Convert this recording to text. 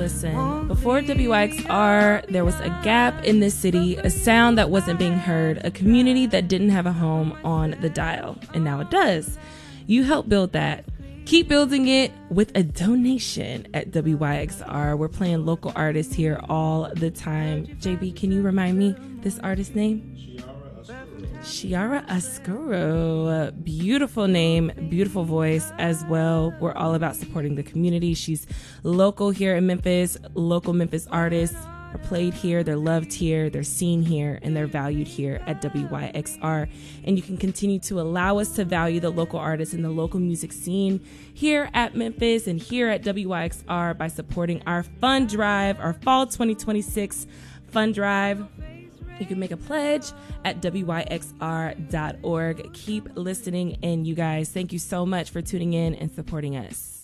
Listen, before WYXR, there was a gap in this city, a sound that wasn't being heard, a community that didn't have a home on the dial, and now it does. You helped build that. Keep building it with a donation at WYXR. We're playing local artists here all the time. JB, can you remind me this artist's name? Chiara Oscuro. Beautiful name, beautiful voice as well. We're all about supporting the community. She's local here in Memphis. Local Memphis artists are played here, they're loved here, they're seen here, and they're valued here at WYXR. And you can continue to allow us to value the local artists and the local music scene here at Memphis and here at WYXR by supporting our fund drive, our fall 2026 fund drive. You can make a pledge at WYXR.org. Keep listening, and you guys, thank you so much for tuning in and supporting us.